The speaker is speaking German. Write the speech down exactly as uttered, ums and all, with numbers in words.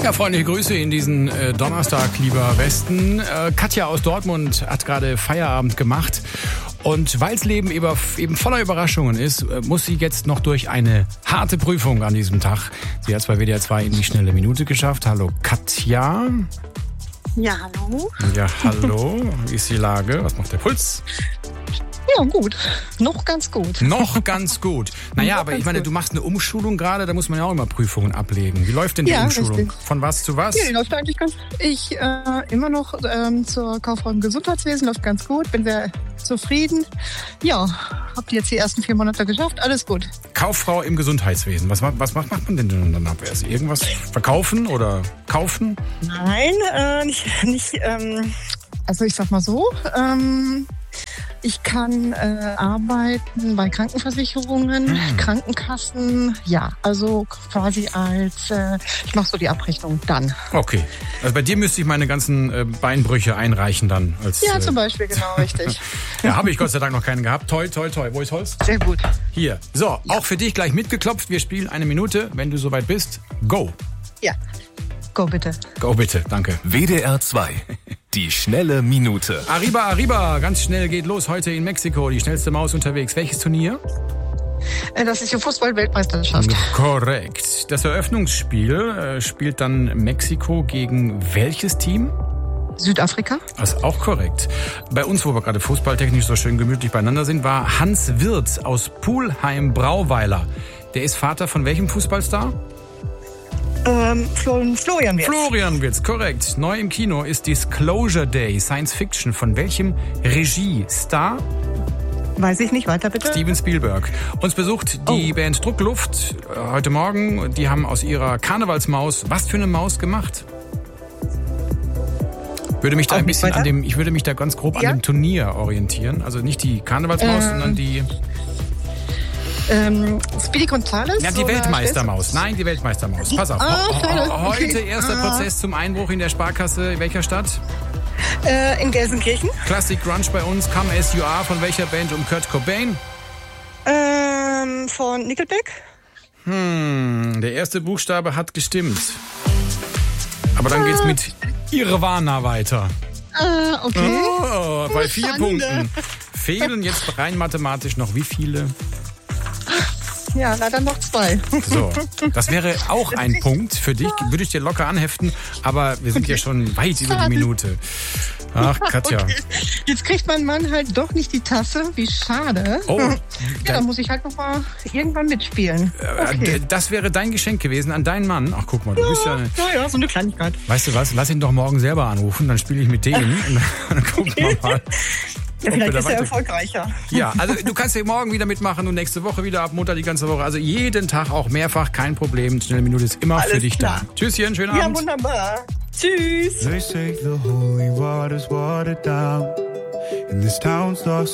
Ja, freundliche Grüße in diesen äh, Donnerstag, lieber Westen. Äh, Katja aus Dortmund hat gerade Feierabend gemacht. Und weil das Leben eben, eben voller Überraschungen ist, äh, muss sie jetzt noch durch eine harte Prüfung an diesem Tag. Sie hat es bei W D R zwei in die schnelle Minute geschafft. Hallo Katja. Ja, hallo. Ja, hallo. Wie ist die Lage? Was macht der Puls? Ja, gut. Noch ganz gut. Noch ganz gut. Naja, Noch aber ganz ich meine, gut. du machst eine Umschulung gerade, da muss man ja auch immer Prüfungen ablegen. Wie läuft denn die Ja, Umschulung? richtig. Von was zu was? Ja, die läuft eigentlich ganz. Ich äh, immer noch ähm, zur Kauffrau im Gesundheitswesen, läuft ganz gut, bin sehr zufrieden. Ja, hab die jetzt die ersten vier Monate geschafft, alles gut. Kauffrau im Gesundheitswesen. Was, macht- was macht macht man denn dann ab? Also irgendwas verkaufen oder kaufen? Nein, äh, nicht, nicht ähm, also ich sag mal so, ähm, ich kann äh, arbeiten bei Krankenversicherungen, Hm. Krankenkassen, ja, also quasi als, äh, ich mache so die Abrechnung dann. Okay. Also bei dir müsste ich meine ganzen äh, Beinbrüche einreichen dann. Als, Ja, äh, zum Beispiel, genau, richtig. ja, habe ich Gott sei Dank noch keinen gehabt. Toi, toi, toi. Wo ist Holz? Sehr gut. Hier. So, auch für dich gleich mitgeklopft. Wir spielen eine Minute. Wenn du soweit bist, go. Ja, go bitte. Go bitte, danke. W D R zwei. Die schnelle Minute. Arriba, arriba. Ganz schnell geht los heute in Mexiko. Die schnellste Maus unterwegs. Welches Turnier? Äh, Das ist die Fußball-Weltmeisterschaft. Korrekt. Das Eröffnungsspiel äh, spielt dann Mexiko gegen welches Team? Südafrika? Das ist auch korrekt. Bei uns, wo wir gerade fußballtechnisch so schön gemütlich beieinander sind, war Hans Wirtz aus Pulheim-Brauweiler. Der ist Vater von welchem Fußballstar? Ähm, Flo- Florian Wirtz. Florian Wirtz, korrekt. Neu im Kino ist Disclosure Day, Science Fiction. Von welchem Regie-Star? Weiß ich nicht, weiter bitte. Steven Spielberg. Uns besucht die Oh. Band Druckluft äh, heute Morgen. Die haben aus ihrer Karnevalsmaus was für eine Maus gemacht? Würde mich da Auch ein nicht bisschen weiter? an dem, ich würde mich da ganz grob Ja? an dem Turnier orientieren. Also nicht die Karnevalsmaus, Ähm, sondern die, Ähm, Speedy Gonzales? ja, die oder Weltmeistermaus. Nein, die Weltmeistermaus. Pass auf. Ah, Ho- ho- schade. ho- Heute Okay. erster Ah. Prozess zum Einbruch in der Sparkasse. In welcher Stadt? Äh, in Gelsenkirchen. Classic Grunge bei uns. Come As You Are. Von welcher Band um Kurt Cobain? Ähm, von Nickelback. Hm, der erste Buchstabe hat gestimmt. Aber dann geht's mit Irvana weiter. Ah, okay. Oh, bei vier Schande. Punkten. Fehlen jetzt rein mathematisch noch wie viele? Ja, leider noch zwei. So, das wäre auch ein Punkt für dich. Würde ich dir locker anheften, aber wir sind ja schon weit über die Schade. Minute. Ach, Katja. Okay. Jetzt kriegt mein Mann halt doch nicht die Tasse. Wie schade. Oh, ja, dann- dann muss ich halt noch mal irgendwann mitspielen. Äh, Okay. d- Das wäre dein Geschenk gewesen an deinen Mann. Ach, guck mal, du bist ja... Eine, Ja, ja, so eine Kleinigkeit. weißt du was, lass ihn doch morgen selber anrufen, dann spiele ich mit dem und dann gucken wir mal. Ja, ob wir vielleicht da ist er weiter- erfolgreicher. Ja, also du kannst ja morgen wieder mitmachen und nächste Woche wieder ab Montag die ganze Woche. Also jeden Tag auch mehrfach, kein Problem. Schnelle Minute ist immer für Alles dich klar. da. Tschüsschen, schönen Ja, Abend. wunderbar. Tschüss. They say the holy water's watered down, and this town's lost